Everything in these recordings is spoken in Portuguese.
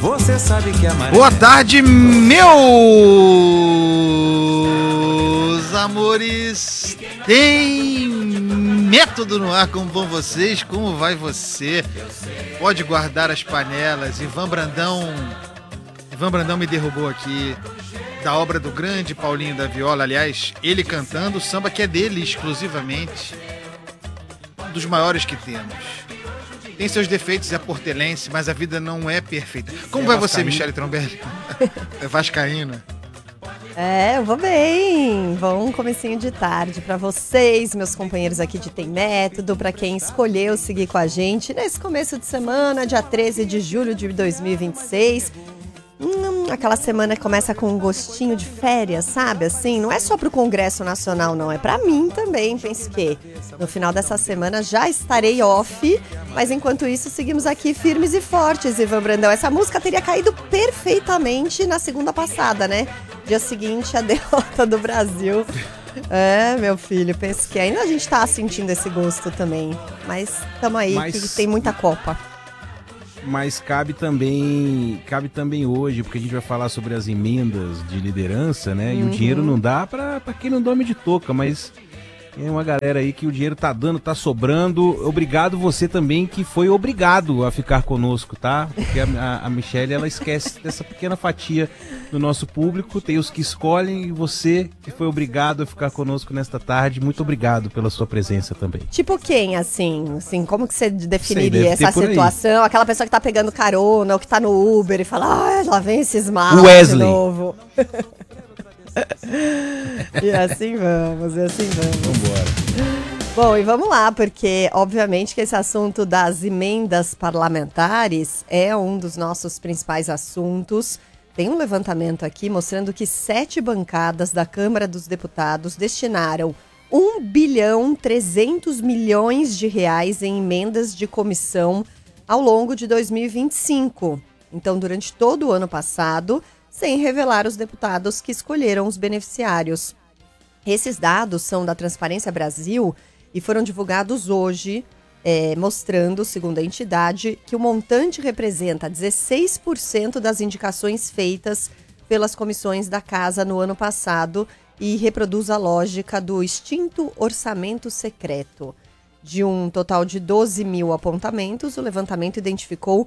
Você sabe que a maré... Boa tarde, meus amores. Tem método no ar, como vão vocês? Como vai você? Pode guardar as panelas. Ivan Brandão me derrubou aqui da obra do grande Paulinho da Viola. Aliás, ele cantando o samba que é dele exclusivamente. Um dos maiores que temos. Tem seus defeitos, é portelense, mas a vida não é perfeita. Como vai você, Michele Trombelli? É vascaína. Eu vou bem. Bom comecinho de tarde pra vocês, meus companheiros aqui de Tem Método, pra quem escolheu seguir com a gente nesse começo de semana, dia 13 de julho de 2026. Aquela semana que começa com um gostinho de férias, sabe? Assim, não é só pro Congresso Nacional, não. É pra mim também. Penso que no final dessa semana já estarei off. Mas enquanto isso, seguimos aqui firmes e fortes, Ivan Brandão. Essa música teria caído perfeitamente na segunda passada, né? Dia seguinte, a derrota do Brasil. Meu filho, penso que ainda a gente tá sentindo esse gosto também. Mas tamo aí, que tem muita Copa. Mas cabe também hoje, porque a gente vai falar sobre as emendas de liderança, né? E o dinheiro não dá pra quem não dorme de touca, mas tem uma galera aí que o dinheiro tá dando, tá sobrando. Obrigado você também que foi obrigado a ficar conosco, tá? Porque a Michele, ela esquece dessa pequena fatia do nosso público. Tem os que escolhem e você que foi obrigado a ficar conosco nesta tarde. Muito obrigado pela sua presença também. Tipo quem, assim, como que você definiria essa situação? Aquela pessoa que tá pegando carona ou que tá no Uber e fala, lá vem esses malas de novo. E assim vamos. Vambora. Bom, e vamos lá, porque obviamente que esse assunto das emendas parlamentares é um dos nossos principais assuntos. Tem um levantamento aqui mostrando que 7 bancadas da Câmara dos Deputados destinaram 1,3 bilhão de reais em emendas de comissão ao longo de 2025. Então, durante todo o ano passado, sem revelar os deputados que escolheram os beneficiários. Esses dados são da Transparência Brasil e foram divulgados hoje, mostrando, segundo a entidade, que o montante representa 16% das indicações feitas pelas comissões da Casa no ano passado e reproduz a lógica do extinto orçamento secreto. De um total de 12 mil apontamentos, o levantamento identificou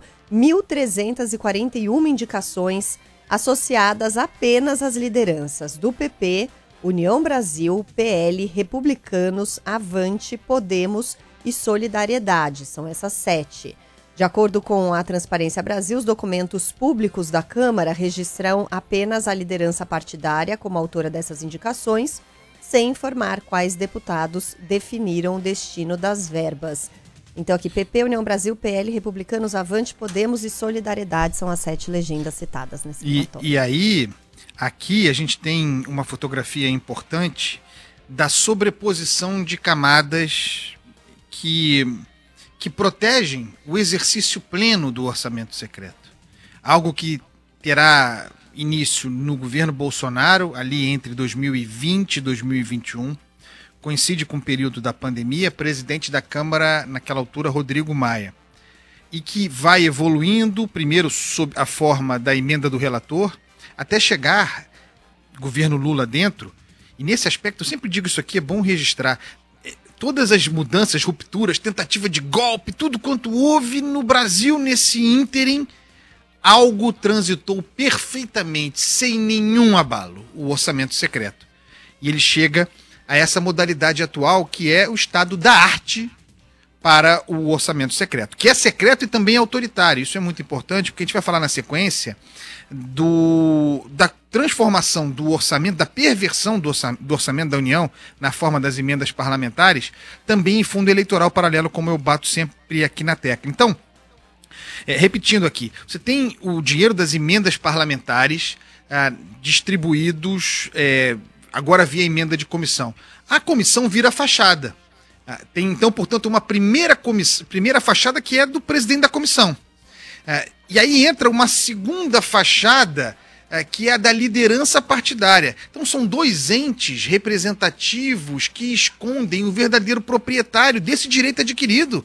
1.341 indicações associadas apenas às lideranças do PP, União Brasil, PL, Republicanos, Avante, Podemos e Solidariedade. São essas 7. De acordo com a Transparência Brasil, os documentos públicos da Câmara registram apenas a liderança partidária como autora dessas indicações, sem informar quais deputados definiram o destino das verbas. Então aqui, PP, União Brasil, PL, Republicanos, Avante, Podemos e Solidariedade são as 7 legendas citadas nesse relatório. E aí, aqui a gente tem uma fotografia importante da sobreposição de camadas que protegem o exercício pleno do orçamento secreto. Algo que terá início no governo Bolsonaro, ali entre 2020 e 2021, coincide com o período da pandemia, presidente da Câmara, naquela altura, Rodrigo Maia, e que vai evoluindo, primeiro sob a forma da emenda do relator, até chegar governo Lula dentro, e nesse aspecto, eu sempre digo isso aqui, é bom registrar, todas as mudanças, rupturas, tentativa de golpe, tudo quanto houve no Brasil nesse ínterim, algo transitou perfeitamente, sem nenhum abalo, o orçamento secreto. E ele chega a essa modalidade atual, que é o estado da arte para o orçamento secreto, que é secreto e também autoritário. Isso é muito importante, porque a gente vai falar na sequência da transformação do orçamento, da perversão do orçamento da União na forma das emendas parlamentares, também em fundo eleitoral paralelo, como eu bato sempre aqui na tecla. Então, repetindo aqui, você tem o dinheiro das emendas parlamentares distribuídos agora via emenda de comissão. A comissão vira fachada. Tem, então, portanto, uma primeira fachada que é do presidente da comissão. E aí entra uma segunda fachada que é a da liderança partidária. Então são 2 entes representativos que escondem o verdadeiro proprietário desse direito adquirido,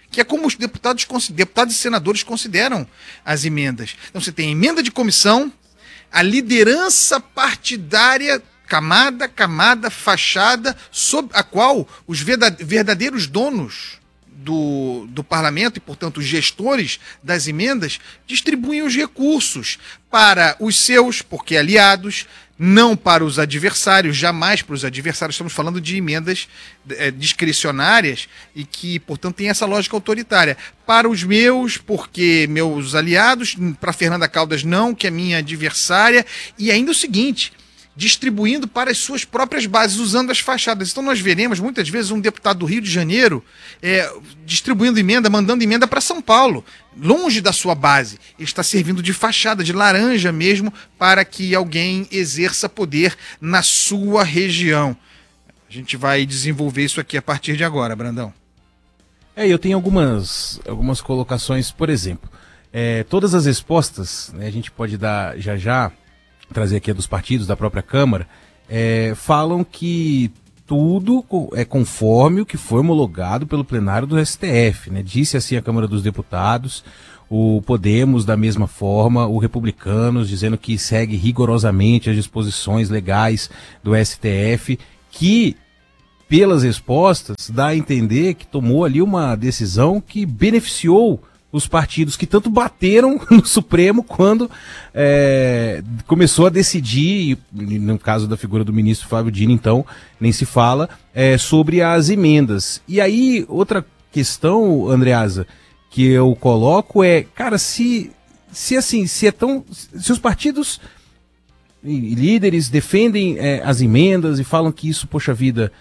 que é como os deputados e senadores consideram as emendas. Então você tem a emenda de comissão, a liderança partidária, camada, fachada, sob a qual os verdadeiros donos do parlamento e, portanto, os gestores das emendas distribuem os recursos para os seus, porque aliados, não para os adversários, jamais para os adversários. Estamos falando de emendas discricionárias e que, portanto, tem essa lógica autoritária. Para os meus, porque meus aliados, para Fernanda Caldas não, que é minha adversária, e ainda o seguinte, distribuindo para as suas próprias bases, usando as fachadas. Então nós veremos muitas vezes um deputado do Rio de Janeiro distribuindo emenda, mandando emenda para São Paulo, longe da sua base. Ele está servindo de fachada, de laranja mesmo, para que alguém exerça poder na sua região. A gente vai desenvolver isso aqui a partir de agora, Brandão. Eu tenho algumas colocações, por exemplo, todas as respostas, né, a gente pode dar já trazer aqui dos partidos, da própria Câmara, falam que tudo é conforme o que foi homologado pelo plenário do STF, né? Disse assim a Câmara dos Deputados, o Podemos da mesma forma, o Republicanos dizendo que segue rigorosamente as disposições legais do STF, que pelas respostas dá a entender que tomou ali uma decisão que beneficiou os partidos que tanto bateram no Supremo quando começou a decidir, e no caso da figura do ministro Flávio Dino, então, nem se fala, sobre as emendas. E aí, outra questão, Andreasa, que eu coloco cara, se os partidos e líderes defendem as emendas e falam que isso, poxa vida,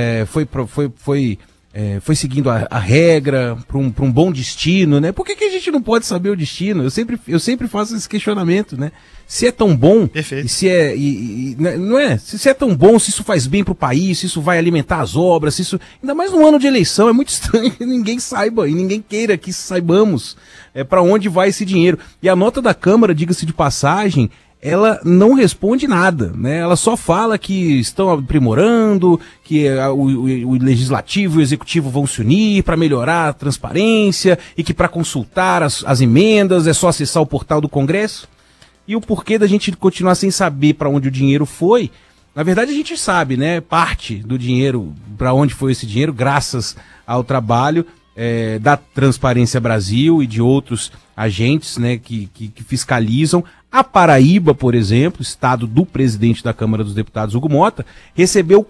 foi seguindo a regra para um bom destino, né? Por que a gente não pode saber o destino? Eu sempre faço esse questionamento, né? Se é tão bom, perfeito. E se não é? Se é tão bom, se isso faz bem para o país, se isso vai alimentar as obras, se isso, ainda mais no ano de eleição, é muito estranho que ninguém saiba e ninguém queira que saibamos para onde vai esse dinheiro. E a nota da Câmara, diga-se de passagem, ela não responde nada, né? Ela só fala que estão aprimorando, que o legislativo e o executivo vão se unir para melhorar a transparência e que para consultar as emendas é só acessar o portal do Congresso. E o porquê da gente continuar sem saber para onde o dinheiro foi, na verdade a gente sabe, né? Parte do dinheiro, para onde foi esse dinheiro, graças ao trabalho da Transparência Brasil e de outros agentes, né, que fiscalizam. A Paraíba, por exemplo, estado do presidente da Câmara dos Deputados, Hugo Mota, recebeu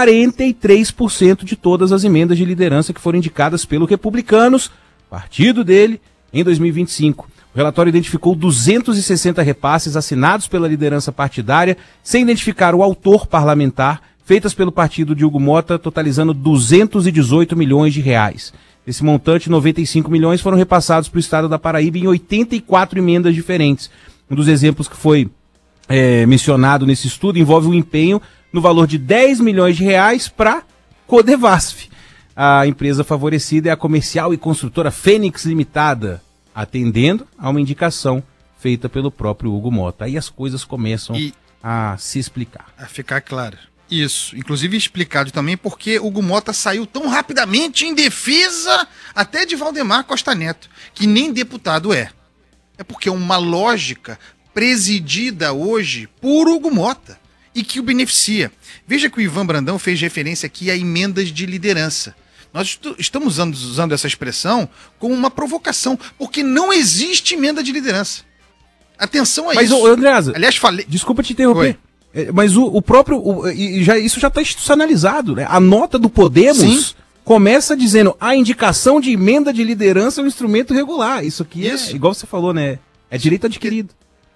43% de todas as emendas de liderança que foram indicadas pelo Republicanos, partido dele, em 2025. O relatório identificou 260 repasses assinados pela liderança partidária, sem identificar o autor parlamentar, feitas pelo partido de Hugo Mota, totalizando 218 milhões de reais. Desse montante, 95 milhões foram repassados para o estado da Paraíba em 84 emendas diferentes. Um dos exemplos que foi mencionado nesse estudo envolve o empenho no valor de 10 milhões de reais para Codevasf. A empresa favorecida é a comercial e construtora Fênix Limitada, atendendo a uma indicação feita pelo próprio Hugo Mota. Aí as coisas começam a se explicar. A ficar claro. Isso, inclusive explicado também porque Hugo Mota saiu tão rapidamente em defesa até de Valdemar Costa Neto, que nem deputado é. É porque é uma lógica presidida hoje por Hugo Mota e que o beneficia. Veja que o Ivan Brandão fez referência aqui a emendas de liderança. Nós estamos usando essa expressão como uma provocação, porque não existe emenda de liderança. Atenção a isso. Mas, Andreasa, aliás, falei... Desculpa te interromper. Mas o próprio... isso já está institucionalizado, né? A nota do Podemos... Sim. Começa dizendo, a indicação de emenda de liderança é um instrumento regular. Isso aqui é, igual você falou, né? É direito adquirido.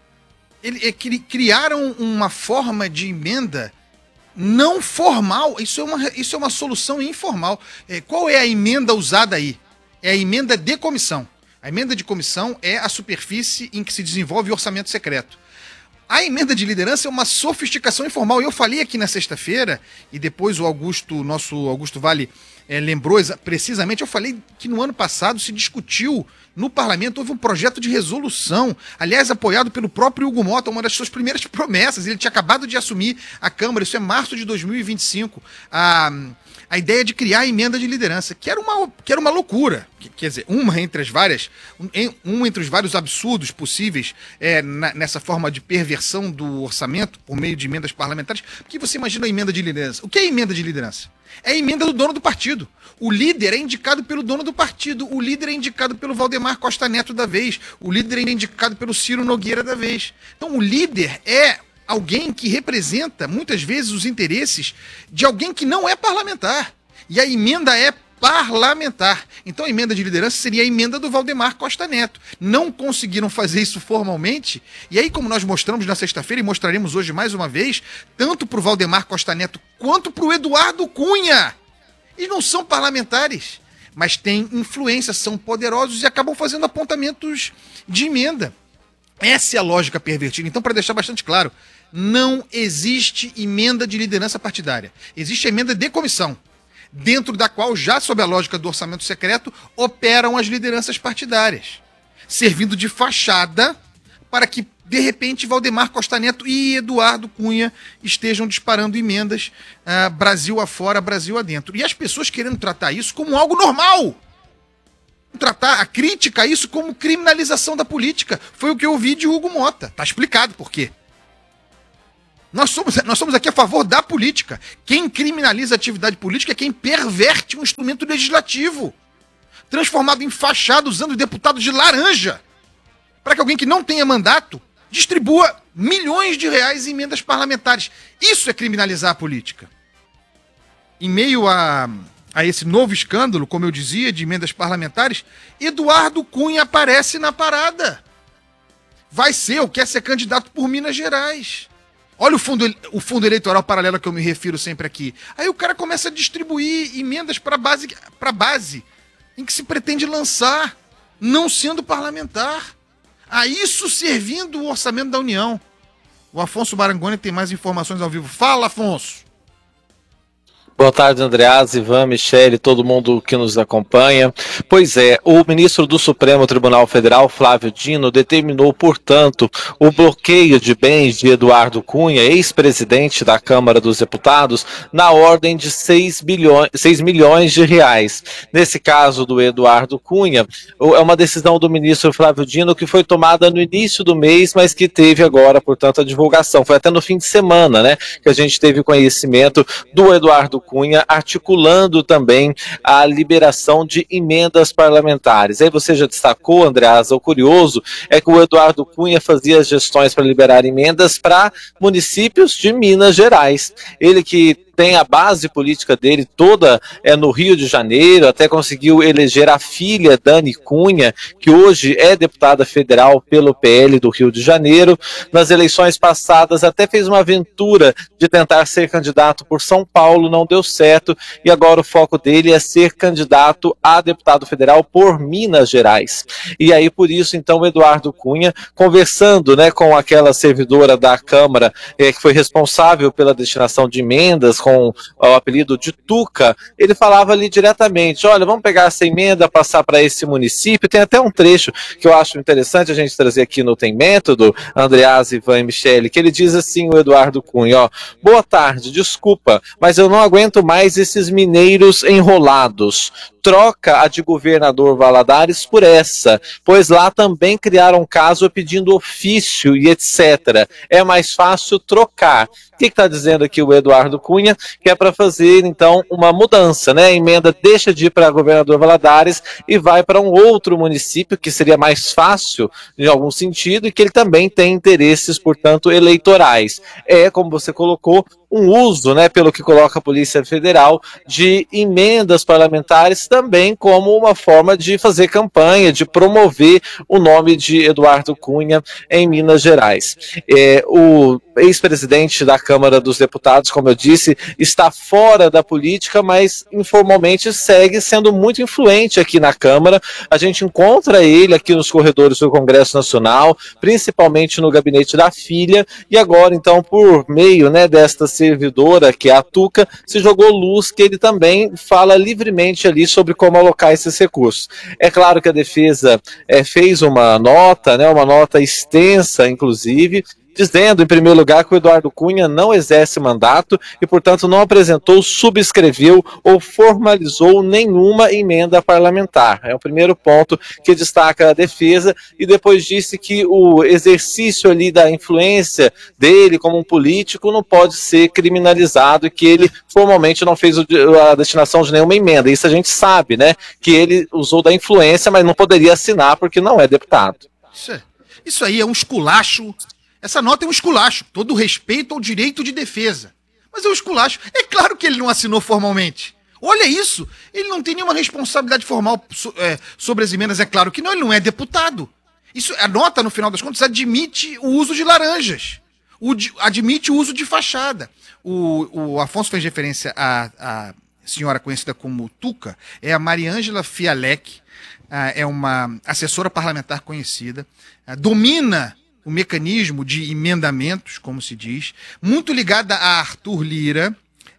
Criaram uma forma de emenda não formal. Isso é uma solução informal. Qual é a emenda usada aí? É a emenda de comissão. A emenda de comissão é a superfície em que se desenvolve o orçamento secreto. A emenda de liderança é uma sofisticação informal. Eu falei aqui na sexta-feira, e depois o nosso Augusto Vale lembrou precisamente, eu falei que no ano passado se discutiu no parlamento, houve um projeto de resolução, aliás, apoiado pelo próprio Hugo Mota, uma das suas primeiras promessas. Ele tinha acabado de assumir a Câmara, isso é março de 2025. A ideia de criar a emenda de liderança, que era uma loucura. Quer dizer, entre os vários absurdos possíveis nessa forma de perversão do orçamento por meio de emendas parlamentares. Porque você imagina a emenda de liderança. O que é emenda de liderança? É a emenda do dono do partido. O líder é indicado pelo dono do partido. O líder é indicado pelo Valdemar Costa Neto da vez. O líder é indicado pelo Ciro Nogueira da vez. Então o líder é alguém que representa, muitas vezes, os interesses de alguém que não é parlamentar. E a emenda é parlamentar. Então a emenda de liderança seria a emenda do Valdemar Costa Neto. Não conseguiram fazer isso formalmente. E aí, como nós mostramos na sexta-feira e mostraremos hoje mais uma vez, tanto para o Valdemar Costa Neto quanto para o Eduardo Cunha. Eles não são parlamentares, mas têm influência, são poderosos e acabam fazendo apontamentos de emenda. Essa é a lógica pervertida. Então, para deixar bastante claro, não existe emenda de liderança partidária. Existe a emenda de comissão, dentro da qual, já sob a lógica do orçamento secreto, operam as lideranças partidárias, servindo de fachada para que, de repente, Valdemar Costa Neto e Eduardo Cunha estejam disparando emendas Brasil afora, Brasil adentro. E as pessoas querendo tratar isso como algo normal. Tratar a crítica a isso como criminalização da política. Foi o que eu ouvi de Hugo Mota. Tá explicado por quê. Nós somos aqui a favor da política. Quem criminaliza a atividade política é quem perverte um instrumento legislativo, transformado em fachada usando deputados de laranja, para que alguém que não tenha mandato distribua milhões de reais em emendas parlamentares. Isso é criminalizar a política. Em meio a esse novo escândalo, como eu dizia, de emendas parlamentares, Eduardo Cunha aparece na parada. Vai ser ou quer ser candidato por Minas Gerais. Olha o fundo eleitoral paralelo que eu me refiro sempre aqui. Aí o cara começa a distribuir emendas para base em que se pretende lançar, não sendo parlamentar. A isso servindo o orçamento da União. O Afonso Barangoni tem mais informações ao vivo. Fala, Afonso! Boa tarde, Andreas, Ivan, Michele, todo mundo que nos acompanha. Pois é, o ministro do Supremo Tribunal Federal, Flávio Dino, determinou, portanto, o bloqueio de bens de Eduardo Cunha, ex-presidente da Câmara dos Deputados, na ordem de 6 milhões de reais. Nesse caso do Eduardo Cunha, é uma decisão do ministro Flávio Dino que foi tomada no início do mês, mas que teve agora, portanto, a divulgação. Foi até no fim de semana, né, que a gente teve conhecimento do Eduardo Cunha articulando também a liberação de emendas parlamentares. Aí você já destacou, Andreas, o curioso é que o Eduardo Cunha fazia gestões para liberar emendas para municípios de Minas Gerais. Ele que tem a base política dele toda no Rio de Janeiro, até conseguiu eleger a filha Dani Cunha, que hoje é deputada federal pelo PL do Rio de Janeiro. Nas eleições passadas até fez uma aventura de tentar ser candidato por São Paulo, não deu certo, e agora o foco dele é ser candidato a deputado federal por Minas Gerais. E aí, por isso, então, o Eduardo Cunha, conversando, né, com aquela servidora da Câmara, que foi responsável pela destinação de emendas, com o apelido de Tuca, ele falava ali diretamente, olha, vamos pegar essa emenda, passar para esse município. Tem até um trecho que eu acho interessante a gente trazer aqui no Tem Método, Andreas, Ivan e Michele, que ele diz assim, o Eduardo Cunha, ó, boa tarde, desculpa, mas eu não aguento mais esses mineiros enrolados. Troca a de governador Valadares por essa, pois lá também criaram caso pedindo ofício e etc. É mais fácil trocar. O que está dizendo aqui o Eduardo Cunha? Que é para fazer, então, uma mudança, né? A emenda deixa de ir para governador Valadares e vai para um outro município, que seria mais fácil, em algum sentido, e que ele também tem interesses, portanto, eleitorais. É, como você colocou, um uso, né, pelo que coloca a Polícia Federal, de emendas parlamentares também como uma forma de fazer campanha, de promover o nome de Eduardo Cunha em Minas Gerais. O ex-presidente da Câmara dos Deputados, como eu disse, está fora da política, mas informalmente segue sendo muito influente aqui na Câmara. A gente encontra ele aqui nos corredores do Congresso Nacional, principalmente no gabinete da filha, e agora, então, por meio, né, desta servidora, que é a Tuca, se jogou luz que ele também fala livremente ali sobre como alocar esses recursos. É claro que a defesa fez uma nota, né, uma nota extensa, inclusive, dizendo, em primeiro lugar, que o Eduardo Cunha não exerce mandato e, portanto, não apresentou, subscreveu ou formalizou nenhuma emenda parlamentar. É o primeiro ponto que destaca a defesa, e depois disse que o exercício ali da influência dele como um político não pode ser criminalizado e que ele formalmente não fez a destinação de nenhuma emenda. Isso a gente sabe, né? Que ele usou da influência, mas não poderia assinar porque não é deputado. Isso aí é um esculacho. Essa nota é um esculacho. Todo respeito ao direito de defesa. Mas é um esculacho. É claro que ele não assinou formalmente. Olha isso. Ele não tem nenhuma responsabilidade formal sobre as emendas. É claro que não, ele não é deputado. Isso, a nota, no final das contas, admite o uso de laranjas. Admite o uso de fachada. O Afonso fez referência à senhora conhecida como Tuca. É a Mariângela Fialec. É uma assessora parlamentar conhecida. Domina o mecanismo de emendamentos, como se diz, muito ligada a Arthur Lira,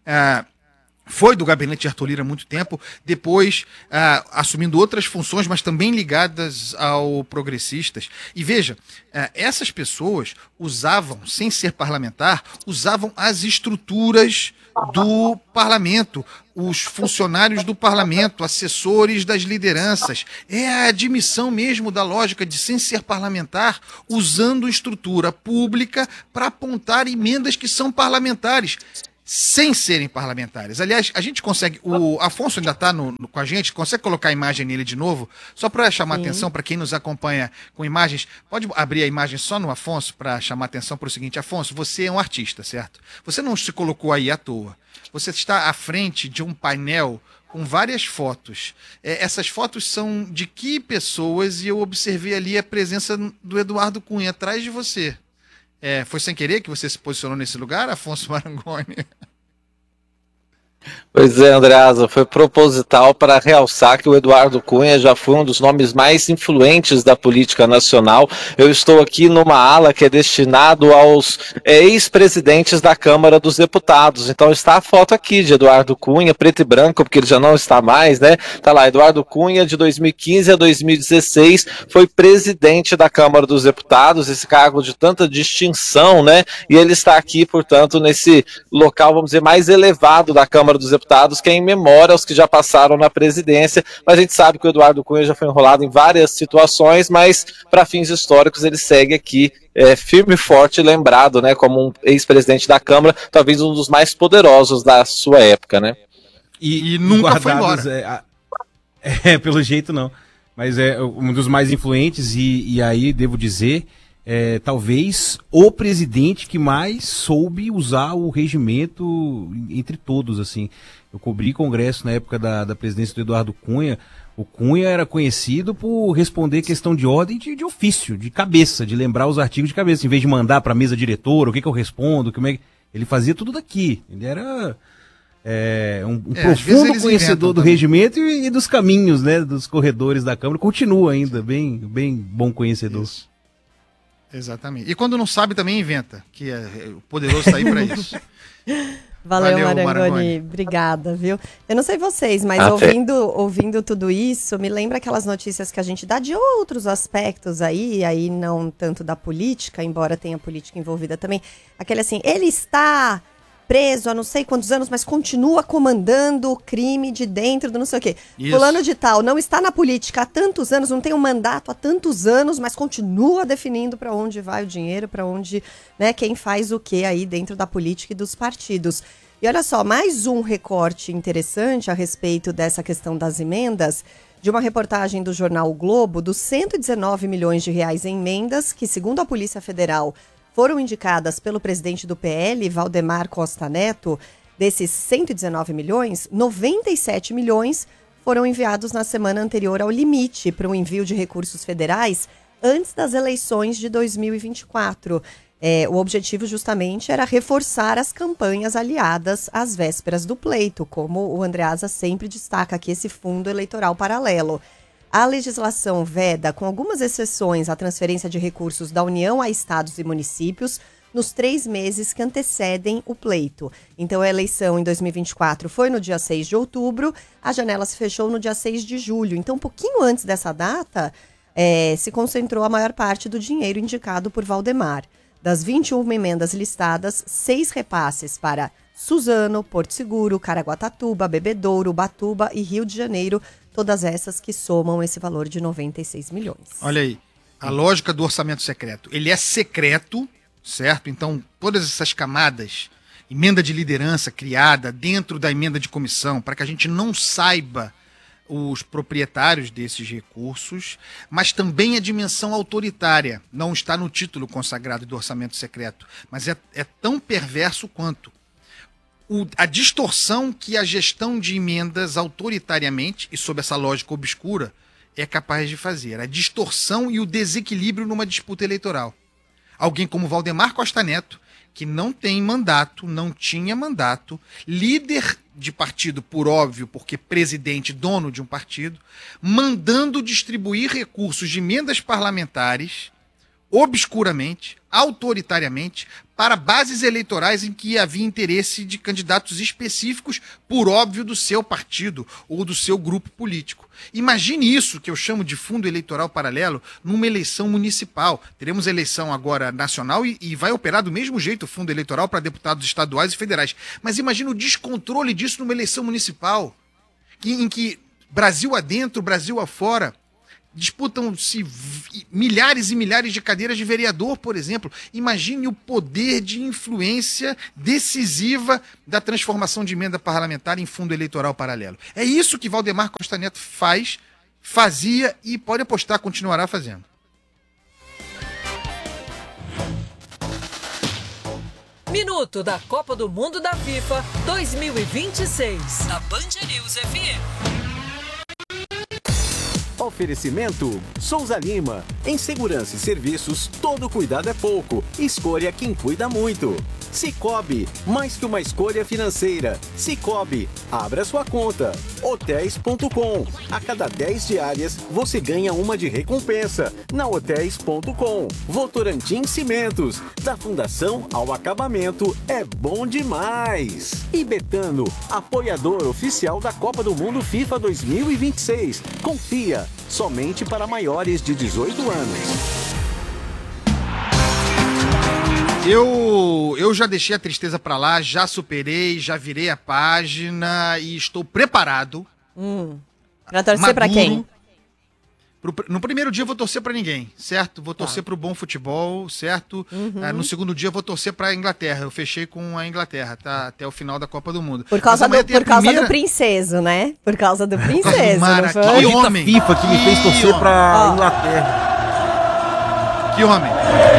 foi do gabinete de Arthur Lira há muito tempo, depois assumindo outras funções, mas também ligadas ao Progressistas. E veja, essas pessoas usavam, sem ser parlamentar, usavam as estruturas do parlamento, os funcionários do parlamento, assessores das lideranças. É a admissão mesmo da lógica de, sem ser parlamentar, usando estrutura pública para apontar emendas que são parlamentares, sem serem parlamentares. Aliás, a gente consegue, o Afonso ainda está com a gente, consegue colocar a imagem nele de novo, só para chamar atenção para quem nos acompanha com imagens. Pode abrir a imagem só no Afonso para chamar atenção para o seguinte: Afonso, você é um artista, certo? Você não se colocou aí à toa. Você está à frente de um painel com várias fotos. Essas fotos são de que pessoas? E eu observei ali a presença do Eduardo Cunha atrás de você. Foi sem querer que você se posicionou nesse lugar, Afonso Marangoni? Pois é, Andreasa, foi proposital para realçar que o Eduardo Cunha já foi um dos nomes mais influentes da política nacional. Eu estou aqui numa ala que é destinado aos ex-presidentes da Câmara dos Deputados. Então está a foto aqui de Eduardo Cunha, preto e branco, porque ele já não está mais, né? Tá lá, Eduardo Cunha, de 2015 a 2016, foi presidente da Câmara dos Deputados, esse cargo de tanta distinção, né? E ele está aqui, portanto, nesse local, vamos dizer, mais elevado da Câmara dos Deputados, que é em memória aos que já passaram na presidência, mas a gente sabe que o Eduardo Cunha já foi enrolado em várias situações, mas para fins históricos ele segue aqui firme e forte, lembrado, né, como um ex-presidente da Câmara, talvez um dos mais poderosos da sua época, né? E nunca foi embora. Pelo jeito não, mas é um dos mais influentes e aí devo dizer, talvez o presidente que mais soube usar o regimento entre todos, assim. Eu cobri congresso na época da presidência do Eduardo Cunha. O Cunha era conhecido por responder questão de ordem de ofício, de cabeça, de lembrar os artigos de cabeça, em vez de mandar para a mesa diretora, o que eu respondo, como é que... Ele fazia tudo daqui. Ele era um profundo conhecedor do regimento e dos caminhos, né, dos corredores da Câmara. Continua ainda, bem bom conhecedor. Isso. Exatamente. E quando não sabe, também inventa, que o poderoso está aí para isso. Valeu, Marangoni. Obrigada, viu? Eu não sei vocês, mas ouvindo tudo isso, me lembra aquelas notícias que a gente dá de outros aspectos aí não tanto da política, embora tenha política envolvida também. Aquele assim, ele está preso há não sei quantos anos, mas continua comandando o crime de dentro do não sei o quê. Isso. Fulano de tal não está na política há tantos anos, não tem um mandato há tantos anos, mas continua definindo para onde vai o dinheiro, para onde, né, quem faz o quê aí dentro da política e dos partidos. E olha só, mais um recorte interessante a respeito dessa questão das emendas, de uma reportagem do jornal O Globo, dos 119 milhões de reais em emendas que, segundo a Polícia Federal, foram indicadas pelo presidente do PL, Valdemar Costa Neto. Desses 119 milhões, 97 milhões foram enviados na semana anterior ao limite para o envio de recursos federais antes das eleições de 2024. O objetivo justamente era reforçar as campanhas aliadas às vésperas do pleito, como o Andreasa sempre destaca aqui, esse fundo eleitoral paralelo. A legislação veda, com algumas exceções, a transferência de recursos da União a estados e municípios nos 3 meses que antecedem o pleito. Então, a eleição em 2024 foi no dia 6 de outubro, a janela se fechou no dia 6 de julho. Então, um pouquinho antes dessa data, se concentrou a maior parte do dinheiro indicado por Valdemar. Das 21 emendas listadas, 6 repasses para Suzano, Porto Seguro, Caraguatatuba, Bebedouro, Ubatuba e Rio de Janeiro, todas essas que somam esse valor de 96 milhões. Olha aí, a lógica do orçamento secreto. Ele é secreto, certo? Então, todas essas camadas, emenda de liderança criada dentro da emenda de comissão, para que a gente não saiba os proprietários desses recursos, mas também a dimensão autoritária. Não está no título consagrado do orçamento secreto, mas é tão perverso quanto a distorção que a gestão de emendas autoritariamente, e sob essa lógica obscura, é capaz de fazer. A distorção e o desequilíbrio numa disputa eleitoral. Alguém como Valdemar Costa Neto, que não tem mandato, não tinha mandato, líder de partido, por óbvio, porque presidente, dono de um partido, mandando distribuir recursos de emendas parlamentares, obscuramente, autoritariamente, para bases eleitorais em que havia interesse de candidatos específicos, por óbvio, do seu partido ou do seu grupo político. Imagine isso, que eu chamo de fundo eleitoral paralelo, numa eleição municipal. Teremos eleição agora nacional e vai operar do mesmo jeito o fundo eleitoral para deputados estaduais e federais. Mas imagine o descontrole disso numa eleição municipal, em que Brasil adentro, Brasil afora, disputam-se milhares e milhares de cadeiras de vereador, por exemplo. Imagine o poder de influência decisiva da transformação de emenda parlamentar em fundo eleitoral paralelo. É isso que Valdemar Costa Neto fazia e pode apostar, continuará fazendo. Minuto da Copa do Mundo da FIFA 2026, na Band News FM. Oferecimento Souza Lima. Em segurança e serviços, todo cuidado é pouco. Escolha quem cuida muito. Cicobi, mais que uma escolha financeira. Cicobi, abra sua conta. Hotéis.com. A cada 10 diárias, você ganha uma de recompensa. Na Hotéis.com. Votorantim Cimentos. Da fundação ao acabamento, é bom demais. E Betano, apoiador oficial da Copa do Mundo FIFA 2026. Confia, somente para maiores de 18 anos. Eu já deixei a tristeza pra lá, já superei, já virei a página e estou preparado. Pra torcer pra quem? No primeiro dia eu vou torcer pra ninguém, certo? Vou torcer pro bom futebol, certo? No segundo dia eu vou torcer pra Inglaterra. Eu fechei com a Inglaterra, tá? Até o final da Copa do Mundo. Por causa do princeso, né? Por causa do princeso. Mara, que homem! FIFA que me fez torcer pra Inglaterra. Que homem!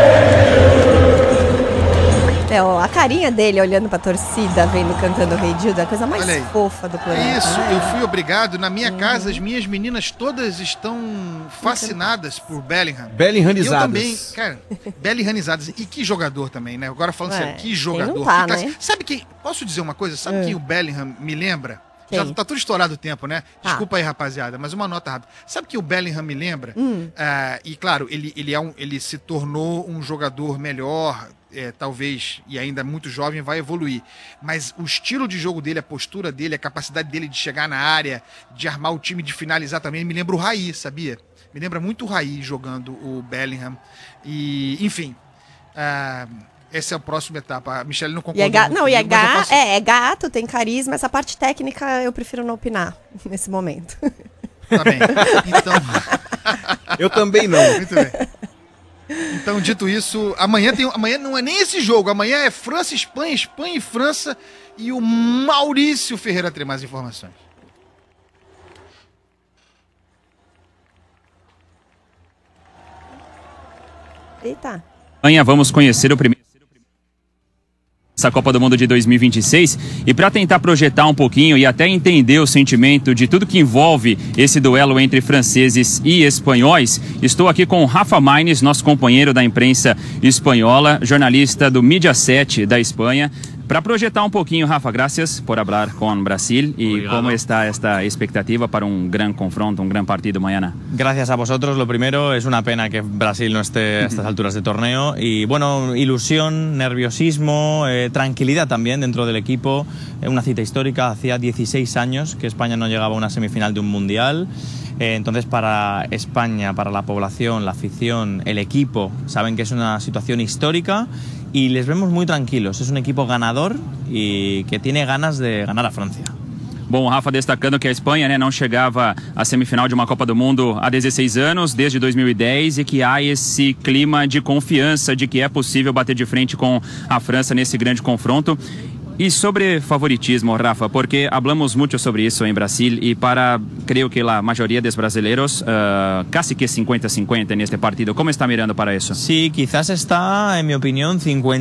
A carinha dele olhando pra torcida, vendo cantando Rei Dildo, é a coisa mais fofa do planeta. É isso, né? eu fui obrigado. Na minha casa, as minhas meninas todas estão fascinadas por Bellingham. Bellinghamizadas. Eu também, cara, Bellinghamizadas. E que jogador também, né? Agora falando sério, que jogador. Não tá, né? Sabe quem, posso dizer uma coisa? Sabe quem o Bellingham me lembra? Já tá tudo estourado o tempo, né? Desculpa aí, rapaziada, mas uma nota rápida. Sabe que o Bellingham me lembra? E claro, ele se tornou um jogador melhor, talvez, e ainda muito jovem, vai evoluir. Mas o estilo de jogo dele, a postura dele, a capacidade dele de chegar na área, de armar o time, de finalizar também, me lembra o Raí, sabia? Me lembra muito o Raí jogando o Bellingham. E, enfim... essa é a próxima etapa. A Michelle não concorda. É gato, tem carisma. Essa parte técnica eu prefiro não opinar nesse momento. Tá bem. Então... Eu também não. Muito bem. Então, dito isso, amanhã não é nem esse jogo. Amanhã é França, Espanha e França. E o Maurício Ferreira tem mais informações. Eita. Amanhã vamos conhecer o primeiro essa Copa do Mundo de 2026 e para tentar projetar um pouquinho e até entender o sentimento de tudo que envolve esse duelo entre franceses e espanhóis, estou aqui com Rafa Maines, nosso companheiro da imprensa espanhola, jornalista do Mídia 7 da Espanha. Para projetar um pouquinho, Rafa, gracias por hablar con Brasil y cómo está esta expectativa para un gran confronto, un gran partido mañana. Gracias a vosotros. Lo primero, es una pena que Brasil no esté a estas alturas de torneo y bueno, ilusión, nerviosismo, tranquilidad también dentro del equipo. Una cita histórica, hacía 16 años que España no llegaba a una semifinal de un mundial. Entonces, para España, para la población, la afición, el equipo, saben que es una situación histórica y les vemos muy tranquilos. Es un equipo ganador y que tiene ganas de ganar a Francia. Bom, o Rafa destacando que a Espanha, né, não chegava à semifinal de uma Copa do Mundo há 16 anos, desde 2010, e que há esse clima de confiança de que é possível bater de frente com a França nesse grande confronto. Y sobre favoritismo, Rafa, porque hablamos mucho sobre eso en Brasil y creo que la mayoría de los brasileños casi que 50-50 en este partido. ¿Cómo está mirando para eso? Sí, quizás está, en mi opinión,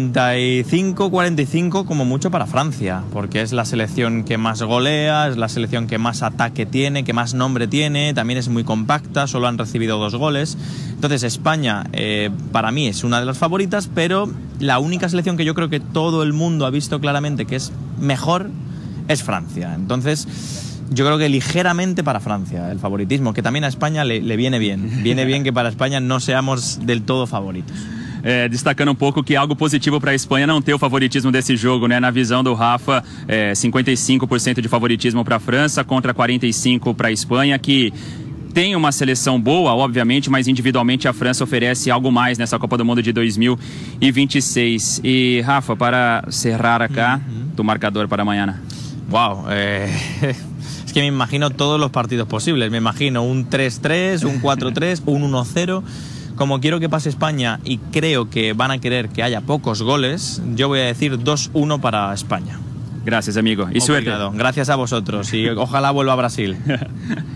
55-45 como mucho para Francia, porque es la selección que más golea, es la selección que más ataque tiene, que más nombre tiene, también es muy compacta, solo han recibido 2 goles. Entonces España para mí es una de las favoritas, pero la única selección que yo creo que todo el mundo ha visto claramente que es mejor es Francia. Entonces yo creo que ligeramente para Francia el favoritismo, que también a España le viene bien. Viene bien que para España no seamos del todo favoritos. Destacando um pouco que algo positivo para a Espanha não ter o favoritismo desse jogo, né? Na visão do Rafa, 55% de favoritismo para a França contra 45% para a Espanha, que tem uma seleção boa, obviamente, mas individualmente a França oferece algo mais nessa Copa do Mundo de 2026. E, Rafa, para cerrar acá, tu marcador para mañana. Wow, es que me imagino todos los partidos posibles. Me imagino un 3-3, un 4-3, un 1-0. Como quiero que pase España y creo que van a querer que haya pocos goles, yo voy a decir 2-1 para España. Gracias, amigo. Y suerte. Gracias a vosotros y ojalá vuelva a Brasil.